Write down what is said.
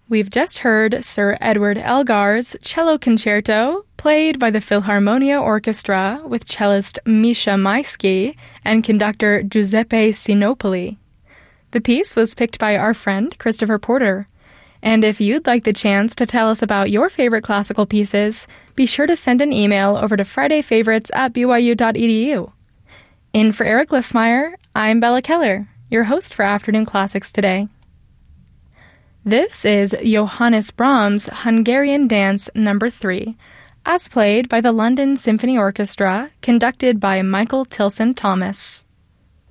We've just heard Sir Edward Elgar's Cello Concerto, played by the Philharmonia Orchestra with cellist Misha Maisky and conductor Giuseppe Sinopoli. The piece was picked by our friend Christopher Porter. And if you'd like the chance to tell us about your favorite classical pieces, be sure to send an email over to fridayfavorites@byu.edu. In for Eric Lissmeyer, I'm Bella Keller, your host for Afternoon Classics today. This is Johannes Brahms' Hungarian Dance No. 3, as played by the London Symphony Orchestra, conducted by Michael Tilson Thomas.